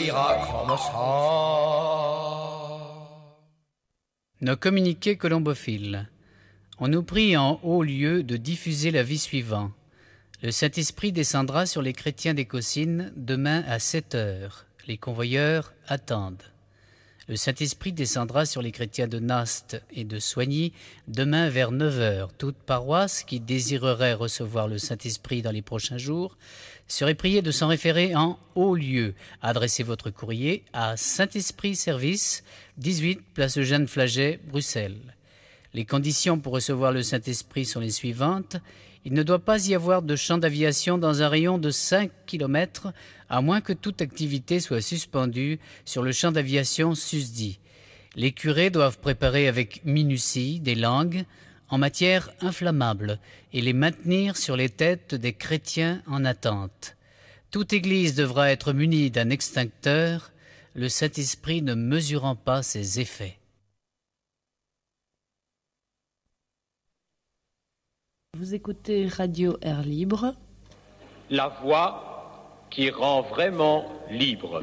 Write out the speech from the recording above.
ira comme ça. Nos communiqués colombophiles. On nous prie en haut lieu de diffuser l'avis suivant. Le Saint-Esprit descendra sur les chrétiens des Caucines demain à 7 heures. Les convoyeurs attendent. Le Saint-Esprit descendra sur les chrétiens de Nast et de Soigny demain vers 9 heures. Toute paroisse qui désirerait recevoir le Saint-Esprit dans les prochains jours serait priée de s'en référer en haut lieu. Adressez votre courrier à Saint-Esprit Service, 18 place Eugène Flaget, Bruxelles. Les conditions pour recevoir le Saint-Esprit sont les suivantes. Il ne doit pas y avoir de champ d'aviation dans un rayon de 5 km, à moins que toute activité soit suspendue sur le champ d'aviation susdit. Les curés doivent préparer avec minutie des langues en matière inflammable et les maintenir sur les têtes des chrétiens en attente. Toute église devra être munie d'un extincteur, le Saint-Esprit ne mesurant pas ses effets. Vous écoutez Radio Air Libre. La voix qui rend vraiment libre.